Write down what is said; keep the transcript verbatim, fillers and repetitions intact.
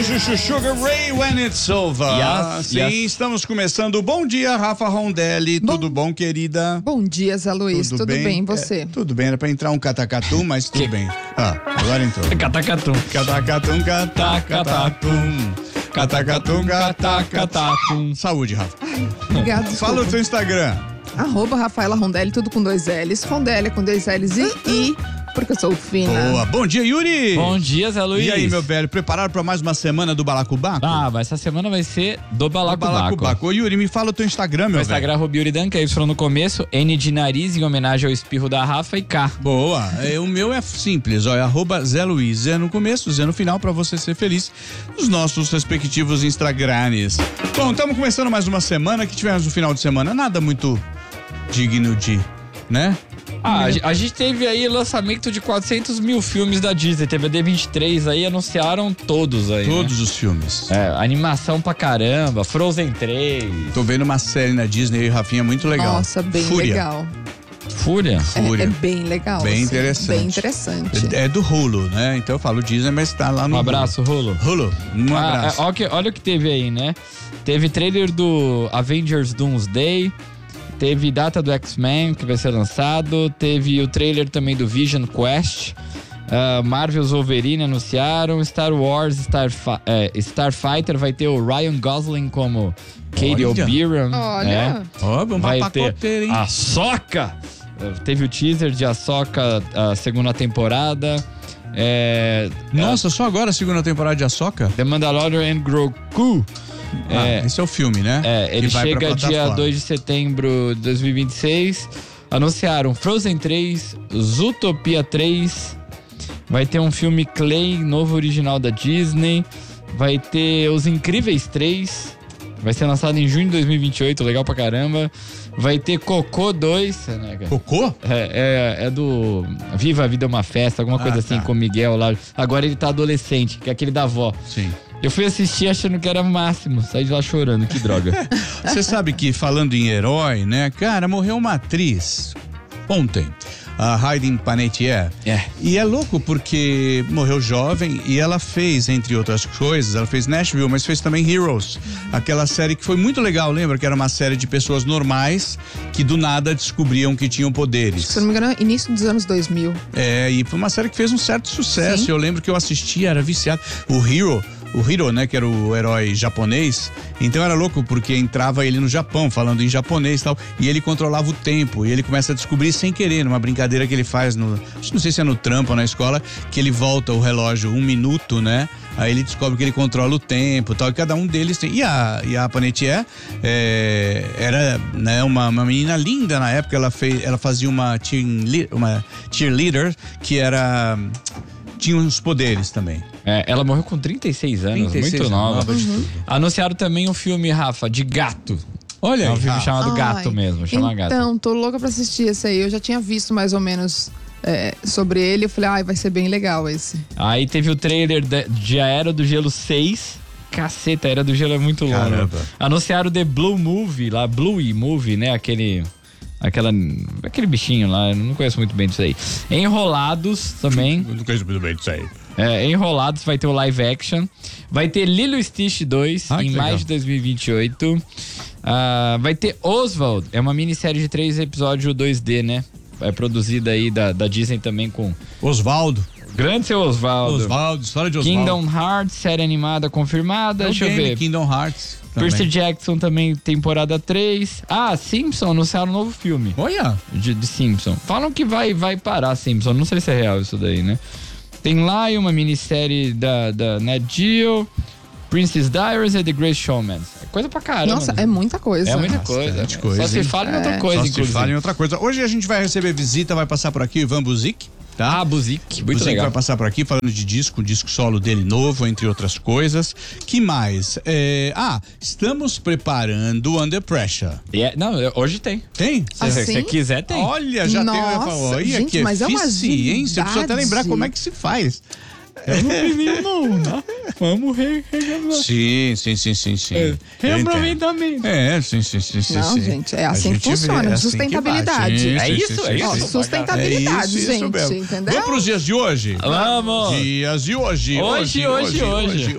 Chuchu Sugar Ray When It's Over. Yes, Sim, yes. estamos começando. Bom dia, Rafa Rondelli. Bom- Tudo bom, querida? Bom dia, Zé Luiz. Tudo, bem, você? É, tudo bem, era pra entrar um catacatu, mas tudo bem. Ah, agora entrou. Catacatum. Catacatum, catacatum. Catacatum, catacatum. Saúde, Rafa. Obrigado, Fala o desculpa. teu Instagram. Arroba Rafaela Rondelli, tudo com dois L's. Rondelli com dois L's e I, porque eu sou fina. Boa. Bom dia, Yuri. Bom dia, Zé Luiz. E aí, meu velho, preparado pra mais uma semana do Balacobaco? Ah, mas essa semana vai ser do Do Balacobaco. Balacobaco. Ô, Yuri, me fala o teu Instagram, meu Meu velho. Instagram é arroba Yuri Dan, que é Y no começo, N de nariz em homenagem ao espirro da Rafa e K. Boa, é, o meu é simples, ó, é arroba Zé Luiz, Zé no começo, Zé no final, pra você ser feliz nos nossos respectivos Instagrams. Bom, estamos começando mais uma semana, que tivemos no final de semana, nada muito digno de, né? Ah, a, ge- a gente teve aí lançamento de quatrocentos mil filmes da Disney, teve a D vinte e três aí, anunciaram todos aí, Todos né? os filmes. É, animação pra caramba, Frozen três, Tô vendo uma série na Disney e Rafinha muito legal. Nossa, bem Fúria. legal. Fúria. É, Fúria. é bem legal. Bem assim, interessante. Bem interessante. É do Hulu, né? Então eu falo Disney, mas tá lá no Um abraço, Rolo. Hulu. Hulu, um Ah, abraço. é, olha, o que, olha o que teve aí, né? Teve trailer do Avengers Doomsday, teve data do X-Men que vai ser lançado, teve o trailer também do Vision Quest, uh, Marvel's Wolverine anunciaram, Star Wars Starfi- é, Starfighter vai ter o Ryan Gosling como Katie Olha. O'Brien. Olha. É. Ó, vamos Vai pra ter pacoteira, hein? a Ahsoka. Uh, Teve o teaser de Ahsoka, a segunda temporada. É, Nossa, só agora a segunda temporada de Ahsoka? The Mandalorian and Grogu. Ah, É, esse é o filme, né? É, Que ele vai pra chega dia plataforma. dois de setembro de dois mil e vinte e seis. Anunciaram Frozen três, Zootopia três. Vai ter um filme Clay, novo original da Disney. Vai ter Os Incríveis três. Vai ser lançado em junho de dois mil e vinte e oito, legal pra caramba. Vai ter Cocô dois. Né, cara? Cocô? É, é, é do Viva a Vida é uma Festa, alguma Ah, coisa assim, tá. com o Miguel lá. Agora ele tá adolescente, que é aquele da avó. Sim. Eu fui assistir achando que era o máximo, saí de lá chorando, que droga. Você sabe que, falando em herói, né? Cara, morreu uma atriz ontem, a Hayden Panettiere. É. E é louco porque morreu jovem e ela fez, entre outras coisas, ela fez Nashville, mas fez também Heroes. Aquela série que foi muito legal, lembra? Que era uma série de pessoas normais que do nada descobriam que tinham poderes. Se eu não me engano, início dos anos dois mil. É, e foi uma série que fez um certo sucesso. Sim. Eu lembro que eu assisti, era viciado. O Hero, o Hero, né, que era o herói japonês. Então era louco porque entrava ele no Japão, falando em japonês e tal, e ele controlava o tempo. E ele começa a descobrir sem querer, numa brincadeira que ele faz no, não sei se é no trampo ou na escola, que ele volta o relógio um minuto, né? Aí ele descobre que ele controla o tempo e tal, e cada um deles tem. E a, e a Panettiere é, era, né, uma, uma menina linda na época, ela, fez, ela fazia uma, cheerle- uma cheerleader que era. Tinha uns poderes também. É, ela morreu com trinta e seis anos, trinta e seis muito anos, nova. nova de tudo. Anunciaram também um filme, Rafa, de gato. Olha É um aí, filme Rafa. chamado Gato Ai, mesmo, chama Gato. Então, tô louca pra assistir esse aí. Eu já tinha visto mais ou menos é, sobre ele. Eu falei, ai, vai ser bem legal esse. Aí teve o trailer de, de A Era do Gelo seis. Caceta, a Era do Gelo é muito longa. Caramba. Anunciaram The Blue Movie, lá, Bluey Movie, né? Aquele... Aquela, aquele bichinho lá, eu não conheço muito bem disso aí. Enrolados também. Eu não conheço muito bem disso aí. É, Enrolados vai ter o live action. Vai ter Lilo e Stitch dois Ah, em que maio legal. de dois mil e vinte e oito. Ah, vai ter Oswald, é uma minissérie de três episódios dois D, né? É produzida aí da, da Disney também com Osvaldo. grande seu Oswaldo. Osvaldo, história de Osvaldo. Kingdom Hearts, série animada confirmada. É o Deixa eu game ver. Kingdom Hearts. também. Percy Jackson também, temporada três. Ah, Simpson anunciaram um novo filme Olha. de, de Simpson. Falam que vai, vai parar Simpson, não sei se é real isso daí, né? Tem lá uma minissérie da, da Nat Geo, Princess Diaries e The Great Showman. É coisa pra caramba. Nossa, né? é muita coisa. É muita Bastante coisa. coisa, Só se hein? fala em outra É. coisa, Só se inclusive. fala em outra coisa. Hoje a gente vai receber visita, vai passar por aqui o Ivan Buzik, tá? Ah, Buzik, muito Buzik legal. vai passar por aqui falando de disco, um disco solo dele novo, entre outras coisas. Que mais? É, ah, estamos preparando Under Pressure. É, não, hoje tem. Tem? Se Ah, você sim? quiser, tem. Olha, já tem. Nossa, Olha gente, que mas é uma eficiência. Eu preciso até lembrar agilidade. como é que se faz. Eu não vi nenhum, não, né? Vamos re, re, Sim, sim, sim, sim, sim. é, Eu entendo. reaproveitamento. É, sim, sim, sim, sim. Não, sim. gente, é A assim que gente vê, funciona, é assim que sustentabilidade. vai. Sim, É sim, isso, sim, é sim, isso. Ó, sim. sustentabilidade, É isso, isso gente, mesmo. entendeu? Vamos pros dias de hoje? Vamos! Dias de hoje. Hoje, hoje, hoje.